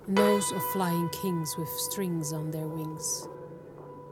and those of flying kings with strings on their wings.